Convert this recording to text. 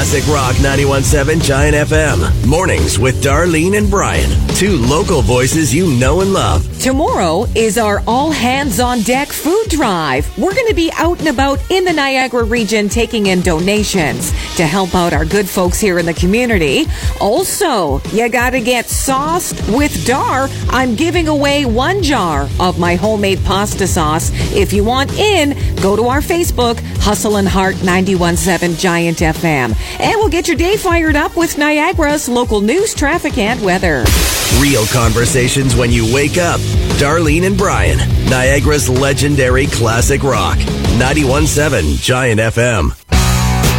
Classic Rock 91.7 Giant FM. Mornings with Darlene and Brian. Two local voices you know and love. Tomorrow is our all hands on deck food drive. We're going to be out and about in the Niagara region taking in donations to help out our good folks here in the community. Also, you got to get sauced with Dar. I'm giving away 1 jar of my homemade pasta sauce. If you want in, go to our Facebook, Hustle and Heart 91.7 Giant FM. And we'll get your day fired up with Niagara's local news, traffic, and weather. Real conversations when you wake up. Darlene and Brian, Niagara's legendary classic rock. 91.7 Giant FM.